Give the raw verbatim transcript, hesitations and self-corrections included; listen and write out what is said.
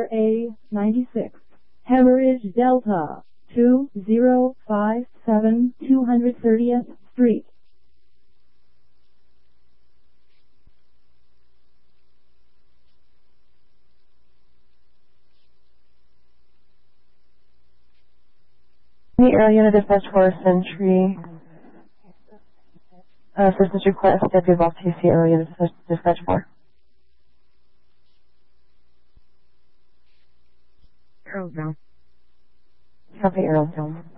R A ninety-six, Hemorrhage Delta, two zero five seven two hundred thirtieth Street. The Aerial Unit Dispatch for Sentry. Uh, first is request at Duval T C Aerial Unit Dispatch for. Arrows down. Copy, Arrows down.